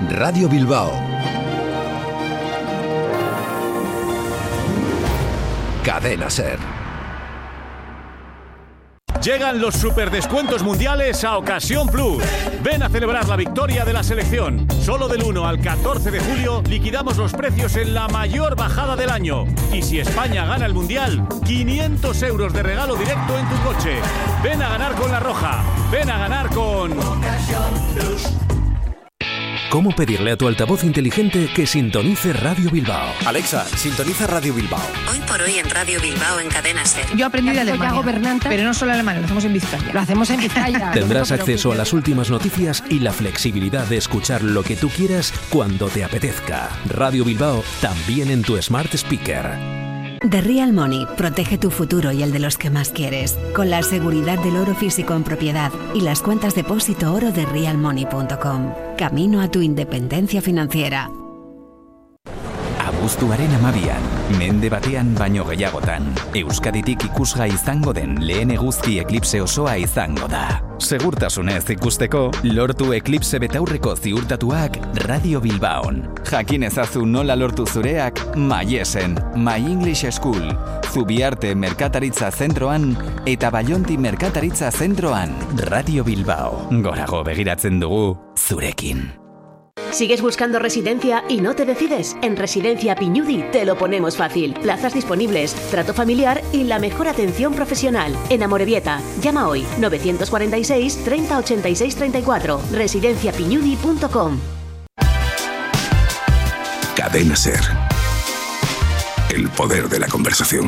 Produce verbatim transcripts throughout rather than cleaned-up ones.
Radio Bilbao. Cadena SER. Llegan los superdescuentos mundiales a Ocasión Plus. Ven a celebrar la victoria de la selección. Solo del uno al catorce de julio liquidamos los precios en la mayor bajada del año. Y si España gana el mundial, quinientos euros de regalo directo en tu coche. Ven a ganar con La Roja. Ven a ganar con Ocasión Plus. ¿Cómo pedirle a tu altavoz inteligente que sintonice Radio Bilbao? Alexa, sintoniza Radio Bilbao. Hoy por hoy en Radio Bilbao en Cadena SER. Yo aprendí de Alemania, pero no solo alemán, lo hacemos en Vizcaya. Lo hacemos en Vizcaya. Tendrás acceso a las últimas noticias y la flexibilidad de escuchar lo que tú quieras cuando te apetezca. Radio Bilbao, también en tu Smart Speaker. The Real Money protege tu futuro y el de los que más quieres, con la seguridad del oro físico en propiedad y las cuentas depósito oro de real money punto com. Camino a tu independencia financiera. Abuztuaren amabian, mende batean baino gehiagotan, Euskaditik ikusgai izango den lehen eguzki eklipse osoa izango da. Segurtasunez ikusteko, lortu eklipse betaurreko ziurtatuak Radio Bilbaon. Jakin ezazu nola lortu zureak Maiesen, My English School, Zubiarte Merkataritza Zentroan eta Baionti Merkataritza Zentroan. Radio Bilbao, gorago begiratzen dugu zurekin. ¿Sigues buscando residencia y no te decides? En Residencia Piñudi te lo ponemos fácil. Plazas disponibles, trato familiar y la mejor atención profesional. En Amorebieta, llama hoy novecientos cuarenta y seis, treinta, ochenta y seis, treinta y cuatro. residencia piñudi punto com. Cadena SER. El poder de la conversación.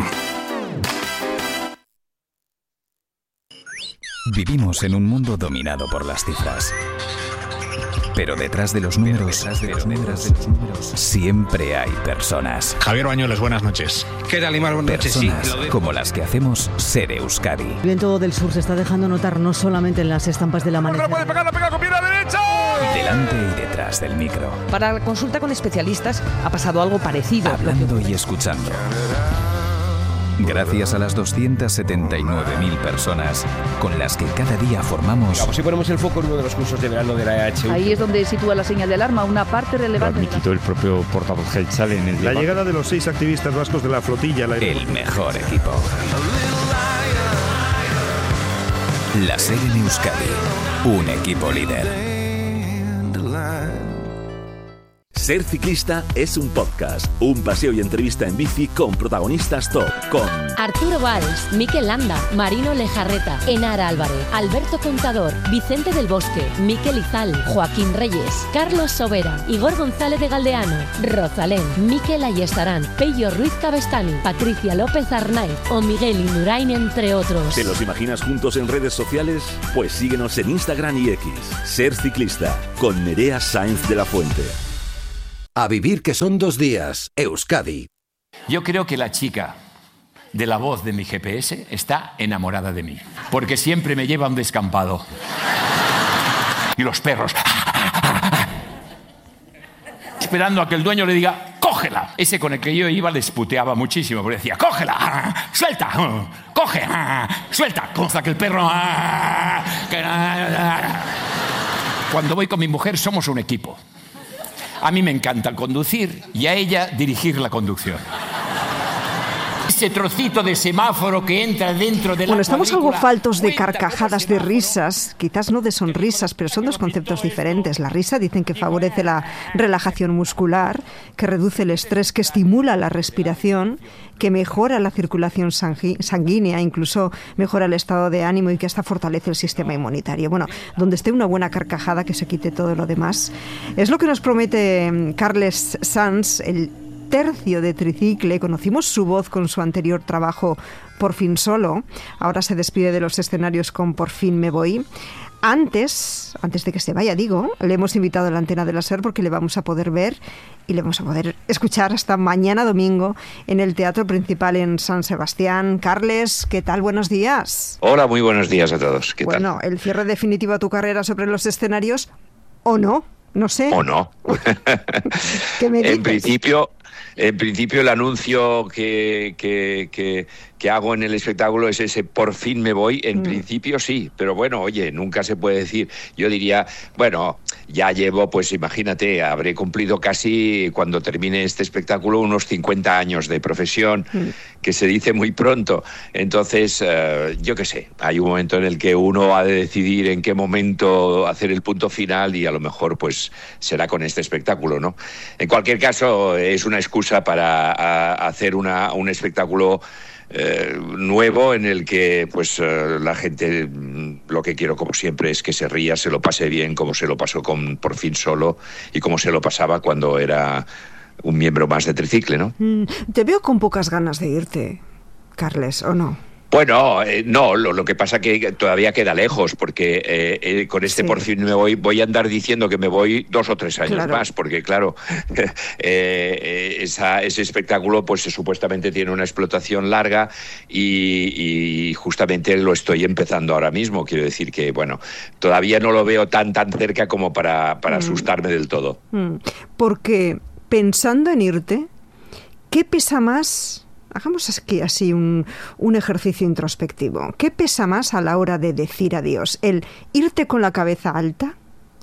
Vivimos en un mundo dominado por las cifras. Pero detrás de los números, detrás de los números, siempre hay personas. Javier Bañuelos, buenas noches. ¿Qué tal, Imar? Buenas noches. Personas Sí, como las que hacemos Ser Euskadi. El viento del sur se está dejando notar no solamente en las estampas del amanecer. ¡No puede pegar, la pega con pierna derecha! Delante y detrás del micro. Para la consulta con especialistas ha pasado algo parecido. Hablando y escuchando. Gracias a las doscientas setenta y nueve mil personas con las que cada día formamos... Vamos, si ponemos el foco en uno de los cursos de verano de la E H U. Ahí es donde sitúa la señal de alarma, una parte relevante. Lo admitió el propio portavoz Geltzal en el La debate. Llegada de los seis activistas vascos de la flotilla. La... El mejor equipo. La SER en Euskadi. Un equipo líder. Ser Ciclista es un podcast, un paseo y entrevista en bici con protagonistas top, con Arturo Valls, Mikel Landa, Marino Lejarreta, Enara Álvarez, Alberto Contador, Vicente del Bosque, Mikel Izal, Joaquín Reyes, Carlos Sobera, Igor González de Galdeano, Rosalén, Mikel Ayestarán, Pello Ruiz Cabestani, Patricia López Arnaiz o Miguel Indurain, entre otros. ¿Te los imaginas juntos en redes sociales? Pues síguenos en Instagram y X. Ser Ciclista, con Nerea Sáenz de la Fuente. A vivir que son dos días, Euskadi. Yo creo que la chica de la voz de mi G P S está enamorada de mí, porque siempre me lleva a un descampado. Y los perros... esperando a que el dueño le diga, ¡cógela! Ese con el que yo iba les puteaba muchísimo, porque decía, ¡cógela! ¡Suelta! ¡Coge! ¡Suelta! Cosa que el perro... Cuando voy con mi mujer somos un equipo. A mí me encanta conducir y a ella dirigir la conducción. Ese trocito de semáforo que entra dentro de la... Bueno, estamos algo faltos de carcajadas, de risas, quizás no de sonrisas, pero son dos conceptos diferentes. La risa dicen que favorece la relajación muscular, que reduce el estrés, que estimula la respiración, que mejora la circulación sangui- sanguínea, incluso mejora el estado de ánimo y que hasta fortalece el sistema inmunitario. Bueno, donde esté una buena carcajada, que se quite todo lo demás. Es lo que nos promete Carles Sans, el tercio de Tricicle. Conocimos su voz con su anterior trabajo Por fin solo. Ahora se despide de los escenarios con Por fin me voy. Antes, antes de que se vaya, digo, le hemos invitado a la antena de la SER porque le vamos a poder ver y le vamos a poder escuchar hasta mañana domingo en el Teatro Principal en San Sebastián. Carles, ¿qué tal? Buenos días. Hola, muy buenos días a todos. ¿Qué bueno, tal? el cierre definitivo a tu carrera sobre los escenarios, ¿o no? No sé. ¿O no? ¿Qué me dices? En principio... En principio, el anuncio que, que, que, que hago en el espectáculo es ese por fin me voy. En mm. principio sí, pero bueno, oye, nunca se puede decir. Yo diría, bueno, ya llevo, pues imagínate, habré cumplido casi, cuando termine este espectáculo, unos cincuenta años de profesión, mm. que se dice muy pronto. Entonces, uh, yo qué sé, hay un momento en el que uno ha de decidir en qué momento hacer el punto final y a lo mejor pues será con este espectáculo, ¿no? En cualquier caso, es una excusa para a, hacer una, un espectáculo Eh, nuevo en el que pues eh, la gente, lo que quiero como siempre es que se ría, se lo pase bien, como se lo pasó con Por fin solo y como se lo pasaba cuando era un miembro más de Tricicle, ¿no? Mm, te veo con pocas ganas de irte, Carles, ¿o no? Bueno, eh, no, lo, lo que pasa que todavía queda lejos, porque eh, eh, con este sí. Por fin me voy, voy a andar diciendo que me voy dos o tres años claro. más, porque claro, eh, eh, esa, ese espectáculo pues supuestamente tiene una explotación larga y, y justamente lo estoy empezando ahora mismo. Quiero decir que, bueno, todavía no lo veo tan tan cerca como para, para mm. asustarme del todo. Mm. Porque pensando en irte, ¿qué pesa más? Hagamos aquí así un, un ejercicio introspectivo. ¿Qué pesa más a la hora de decir adiós? ¿El irte con la cabeza alta?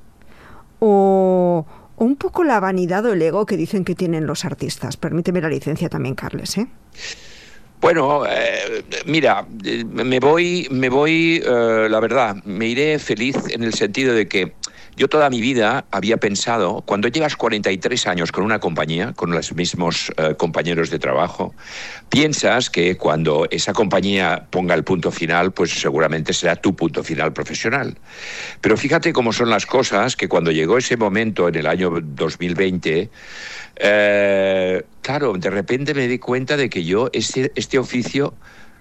¿O, o un poco la vanidad o el ego que dicen que tienen los artistas? Permíteme la licencia también, Carles, ¿eh? Bueno, eh, mira, me voy, me voy, eh, la verdad, me iré feliz en el sentido de que yo toda mi vida había pensado, cuando llevas cuarenta y tres años con una compañía, con los mismos eh, compañeros de trabajo, piensas que cuando esa compañía ponga el punto final, pues seguramente será tu punto final profesional. Pero fíjate cómo son las cosas, que cuando llegó ese momento en el año dos mil veinte, eh, claro, de repente me di cuenta de que yo este, este oficio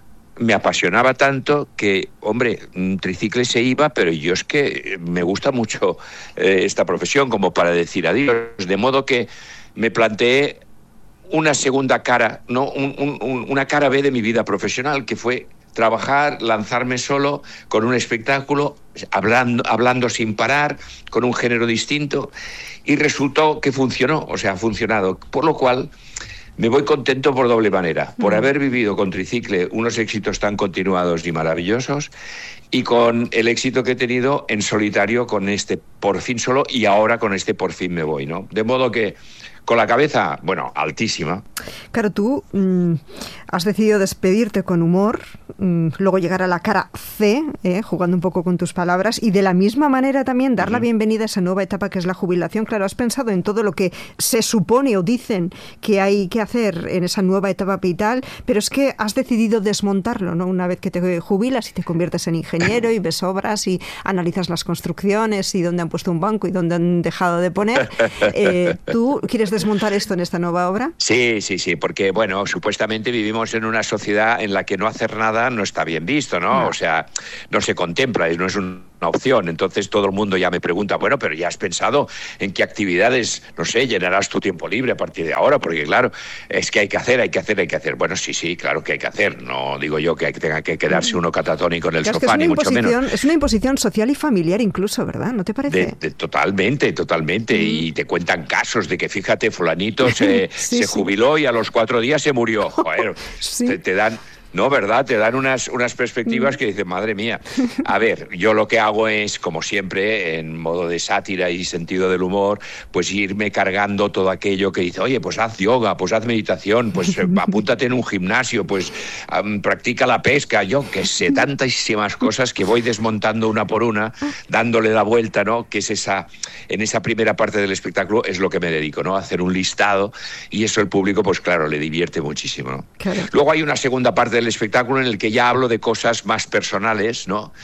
me apasionaba tanto que, hombre, Tricicle se iba, pero yo es que me gusta mucho eh, esta profesión como para decir adiós. De modo que me planteé una segunda cara, ¿no? un, un, una cara B de mi vida profesional, que fue trabajar, lanzarme solo con un espectáculo, hablando, hablando sin parar, con un género distinto, y resultó que funcionó, o sea, ha funcionado. Por lo cual me voy contento por doble manera, por haber vivido con Tricicle unos éxitos tan continuados y maravillosos y con el éxito que he tenido en solitario con este Por fin solo y ahora con este Por fin me voy, ¿no? De modo que con la cabeza, bueno, altísima. Claro, tú mmm, has decidido despedirte con humor, mmm, luego llegar a la cara C, eh, jugando un poco con tus palabras, y de la misma manera también dar uh-huh. la bienvenida a esa nueva etapa que es la jubilación. Claro, has pensado en todo lo que se supone o dicen que hay que hacer en esa nueva etapa vital, pero es que has decidido desmontarlo, ¿no? Una vez que te jubilas y te conviertes en ingeniero y ves obras y analizas las construcciones y dónde han puesto un banco y dónde han dejado de poner, eh, tú quieres desmontar esto en esta nueva obra? Sí, sí, sí, porque, bueno, supuestamente vivimos en una sociedad en la que no hacer nada no está bien visto, ¿no? no. O sea, no se contempla, no es una opción. Entonces todo el mundo ya me pregunta, bueno, pero ya has pensado en qué actividades, no sé, llenarás tu tiempo libre a partir de ahora, porque claro, es que hay que hacer, hay que hacer, hay que hacer. Bueno, sí, sí, claro que hay que hacer. No digo yo que tenga que quedarse uno catatónico en el claro, sofá, es que ni mucho menos. Es una imposición social y familiar incluso, ¿verdad? ¿No te parece? De, de, totalmente, totalmente. Mm. Y te cuentan casos de que, fíjate, fulanito se, sí, se jubiló sí. y a los cuatro días se murió. Joder, sí. te, te dan... No, ¿verdad? Te dan unas, unas perspectivas que dices, madre mía. A ver, yo lo que hago es, como siempre, en modo de sátira y sentido del humor, pues irme cargando todo aquello que dice, oye, pues haz yoga, pues haz meditación, pues apúntate en un gimnasio, pues um, practica la pesca, yo qué sé, tantísimas cosas que voy desmontando una por una, dándole la vuelta, ¿no? Que es esa, en esa primera parte del espectáculo es lo que me dedico, ¿no? A hacer un listado y eso el público, pues claro, le divierte muchísimo, ¿no? Claro. Luego hay una segunda parte del el espectáculo en el que ya hablo de cosas más personales, ¿no?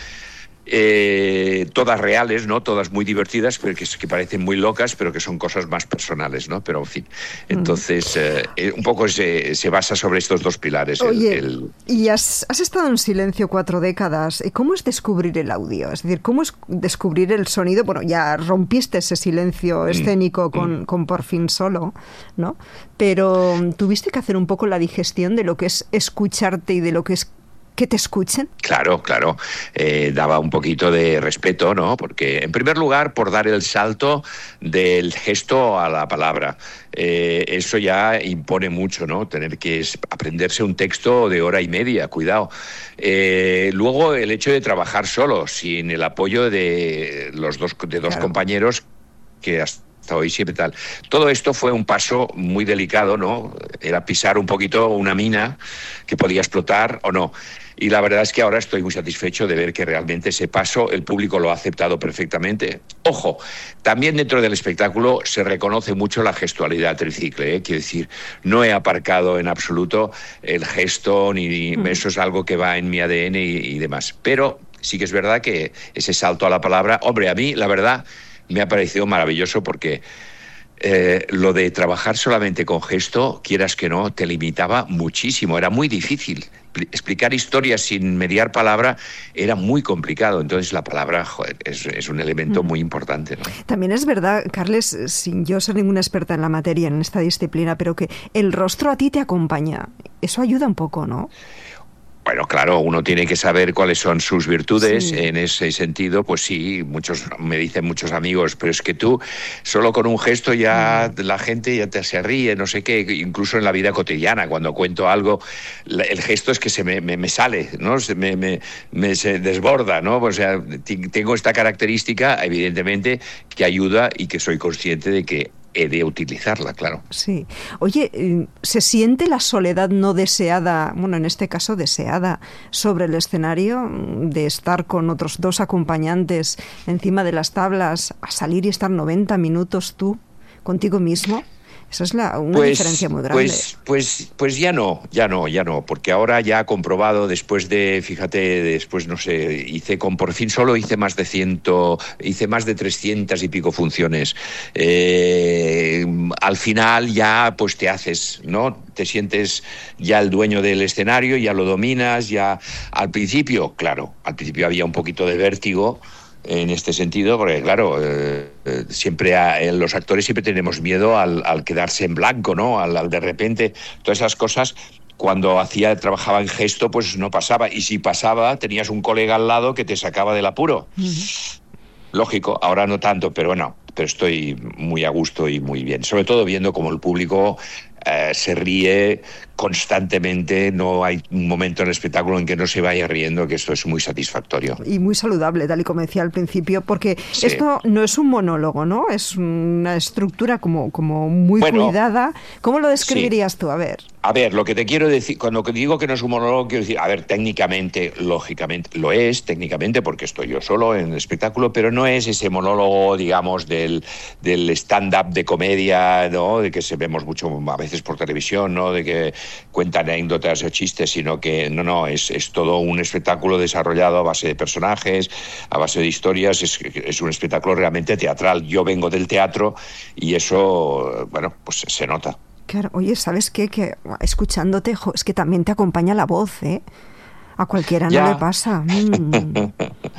Eh, todas reales, ¿no? Todas muy divertidas, pero que, que parecen muy locas, pero que son cosas más personales, ¿no? Pero en fin, entonces eh, un poco se, se basa sobre estos dos pilares. Oye, el, el... y has, has estado en silencio cuatro décadas. ¿Cómo es descubrir el audio? Es decir, ¿cómo es descubrir el sonido? Bueno, ya rompiste ese silencio escénico mm, con, mm. con Por fin solo, ¿no? Pero tuviste que hacer un poco la digestión de lo que es escucharte y de lo que es que te escuchen? Claro, claro. Eh, daba un poquito de respeto, ¿no? Porque, en primer lugar, por dar el salto del gesto a la palabra. Eh, eso ya impone mucho, ¿no? Tener que aprenderse un texto de hora y media, cuidado. Eh, luego, el hecho de trabajar solo, sin el apoyo de los dos, de dos claro. compañeros que hasta hoy siempre tal. Todo esto fue un paso muy delicado, ¿no? Era pisar un poquito una mina que podía explotar o no. Y la verdad es que ahora estoy muy satisfecho de ver que realmente ese paso el público lo ha aceptado perfectamente. Ojo, también dentro del espectáculo se reconoce mucho la gestualidad tricicle, ¿eh? Quiero decir, no he aparcado en absoluto el gesto, ni mm. eso es algo que va en mi A D N y, y demás. Pero sí que es verdad que ese salto a la palabra, hombre, a mí la verdad me ha parecido maravilloso porque eh, lo de trabajar solamente con gesto, quieras que no, te limitaba muchísimo, era muy difícil. Explicar historias sin mediar palabra era muy complicado, entonces la palabra joder, es, es un elemento muy importante, ¿no? También es verdad, Carles, sin yo ser ninguna experta en la materia, en esta disciplina, pero que el rostro a ti te acompaña, eso ayuda un poco, ¿no? Bueno, claro, uno tiene que saber cuáles son sus virtudes. Sí. En ese sentido, pues sí, muchos me dicen muchos amigos, pero es que tú solo con un gesto ya mm. la gente ya te se ríe, no sé qué, incluso en la vida cotidiana, cuando cuento algo, el gesto es que se me, me, me sale, ¿no? Se me, me, me se desborda, ¿no? O sea, tengo esta característica, evidentemente, que ayuda y que soy consciente de que he de utilizarla, claro. Sí. Oye, ¿se siente la soledad no deseada, bueno, en este caso deseada, sobre el escenario, de estar con otros dos acompañantes encima de las tablas, a salir y estar noventa minutos tú, contigo mismo? Esa es la, una pues, diferencia muy grande. Pues, pues, pues ya no, ya no, ya no, porque ahora ya he comprobado después de, fíjate, después no sé, hice con por fin solo hice más de ciento, hice más de trescientas y pico funciones. Eh, al final ya pues te haces, ¿no? Te sientes ya el dueño del escenario, ya lo dominas, ya al principio, claro, al principio había un poquito de vértigo. En este sentido, porque claro, eh, siempre a, los actores siempre tenemos miedo al, al quedarse en blanco, ¿no? Al, al de repente, todas esas cosas, cuando hacía trabajaba en gesto, pues no pasaba. Y si pasaba, tenías un colega al lado que te sacaba del apuro. Uh-huh. Lógico, ahora no tanto, pero bueno, pero estoy muy a gusto y muy bien. Sobre todo viendo cómo el público eh, se ríe constantemente, no hay un momento en el espectáculo en que no se vaya riendo, que esto es muy satisfactorio. Y muy saludable, tal y como decía al principio, porque sí. Esto no es un monólogo, ¿no? Es una estructura como, como muy bueno, cuidada. ¿Cómo lo describirías sí. tú? A ver. A ver, lo que te quiero decir, cuando digo que no es un monólogo, quiero decir, a ver, técnicamente, lógicamente, lo es, técnicamente, porque estoy yo solo en el espectáculo, pero no es ese monólogo, digamos, del, del stand-up de comedia, ¿no? De que se vemos mucho a veces por televisión, ¿no? De que cuentan anécdotas o chistes, sino que no, no, es, es todo un espectáculo desarrollado a base de personajes, a base de historias, es, es un espectáculo realmente teatral. Yo vengo del teatro y eso, bueno, pues se nota. Claro, oye, ¿sabes qué? Que escuchándote, jo, es que también te acompaña la voz, ¿eh? A cualquiera ya. No le pasa. Mm.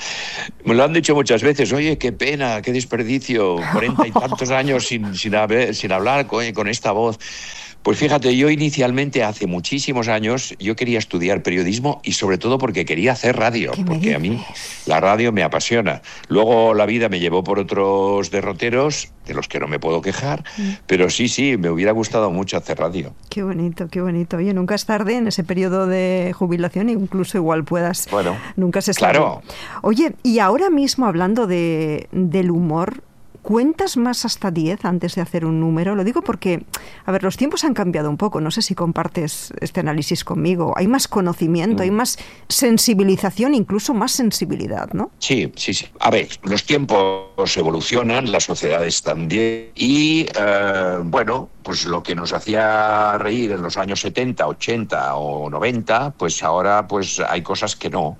Me lo han dicho muchas veces, oye, qué pena, qué desperdicio, cuarenta y tantos años sin, sin, haber, sin hablar con, con esta voz. Pues fíjate, yo inicialmente, hace muchísimos años, yo quería estudiar periodismo y sobre todo porque quería hacer radio, porque a mí la radio me apasiona. Luego la vida me llevó por otros derroteros, de los que no me puedo quejar, mm. pero sí, sí, me hubiera gustado mucho hacer radio. Qué bonito, qué bonito. Oye, nunca es tarde en ese periodo de jubilación, incluso igual puedas... Bueno, nunca se sabe. Claro. Oye, y ahora mismo hablando de, del humor... ¿Cuentas más hasta diez antes de hacer un número? Lo digo porque, a ver, los tiempos han cambiado un poco. No sé si compartes este análisis conmigo. Hay más conocimiento, mm. hay más sensibilización, incluso más sensibilidad, ¿no? Sí, sí, sí. A ver, los tiempos evolucionan, las sociedades también. Y, eh, bueno, pues lo que nos hacía reír en los años setenta, ochenta o noventa, pues ahora pues hay cosas que no.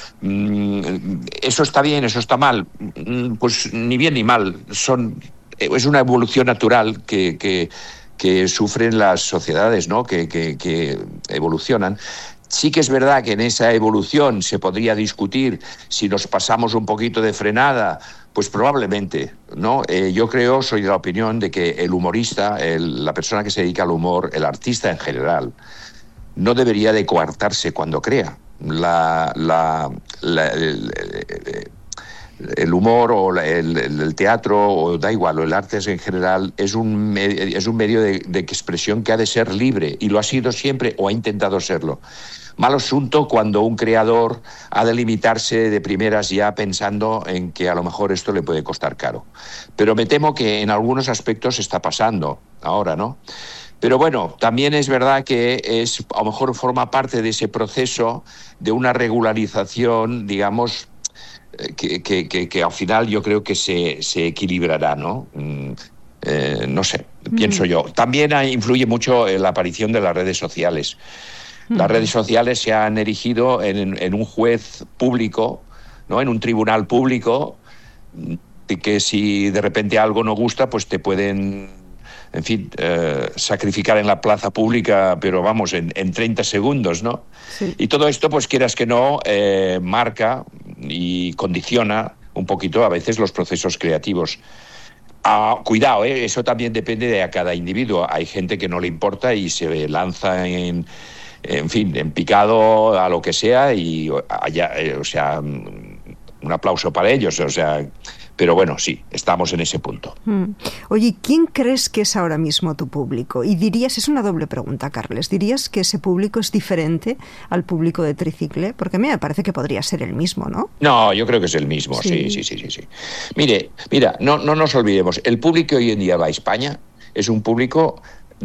Eso está bien, eso está mal, pues ni bien ni mal, son es una evolución natural que, que, que sufren las sociedades, ¿no? que, que, que evolucionan. Sí que es verdad que en esa evolución se podría discutir si nos pasamos un poquito de frenada, pues probablemente, ¿no? Eh, yo creo, soy de la opinión de que el humorista, el, la persona que se dedica al humor, el artista en general, no debería de coartarse cuando crea. la, la, la el, el, el humor o la, el, el teatro, o da igual, o el arte en general, es un, es un medio de, de expresión que ha de ser libre, y lo ha sido siempre o ha intentado serlo. Mal asunto cuando un creador ha de limitarse de primeras ya pensando en que a lo mejor esto le puede costar caro. Pero me temo que en algunos aspectos está pasando ahora, ¿no? Pero bueno, también es verdad que es, a lo mejor forma parte de ese proceso de una regularización, digamos, que, que, que, que al final yo creo que se, se equilibrará, ¿no? Mm, eh, no sé, mm. pienso yo. También influye mucho la aparición de las redes sociales. Las redes sociales se han erigido en, en un juez público, ¿no? En un tribunal público, y que si de repente algo no gusta, pues te pueden, en fin, eh, sacrificar en la plaza pública, pero vamos, en, en treinta segundos, ¿no? Sí. Y todo esto, pues quieras que no, eh, marca y condiciona un poquito a veces los procesos creativos. Ah, cuidado, ¿eh? Eso también depende de a cada individuo. Hay gente que no le importa y se lanza en... en fin, en picado a lo que sea, y allá, eh, o sea, un aplauso para ellos, o sea, pero bueno, sí, estamos en ese punto. Mm. Oye, ¿quién crees que es ahora mismo tu público? Y dirías, es una doble pregunta, Carles, ¿dirías que ese público es diferente al público de Tricicle? Porque a mí me parece que podría ser el mismo, ¿no? No, yo creo que es el mismo, sí, sí, sí, sí. sí. Mire, mira, no, no nos olvidemos, el público que hoy en día va a España es un público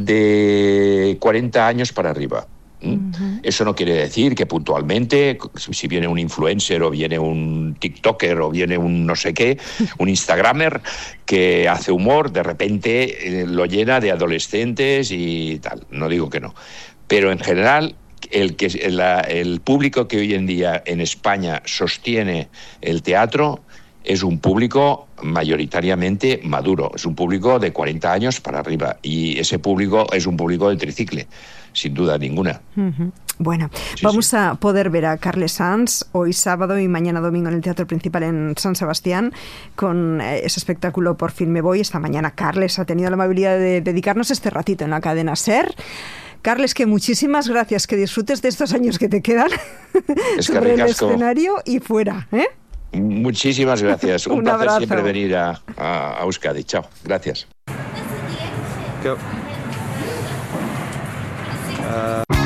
de cuarenta años para arriba. Uh-huh. Eso no quiere decir que puntualmente, si viene un influencer o viene un tiktoker o viene un no sé qué, un instagramer que hace humor, de repente eh, lo llena de adolescentes y tal. No digo que no. Pero en general, el, que, el, el público que hoy en día en España sostiene el teatro es un público mayoritariamente maduro, es un público de cuarenta años para arriba, y ese público es un público de Tricicle, sin duda ninguna. Uh-huh. Bueno, sí, vamos sí. a poder ver a Carles Sans hoy sábado y mañana domingo en el Teatro Principal en San Sebastián con ese espectáculo Por fin me voy. Esta mañana Carles ha tenido la amabilidad de dedicarnos este ratito en la cadena SER. Carles, que muchísimas gracias, que disfrutes de estos años que te quedan es sobre el escenario y fuera, ¿eh? Muchísimas gracias. Un, Un placer abrazo. siempre venir a, a, a Euskadi. Chao. Gracias. Uh...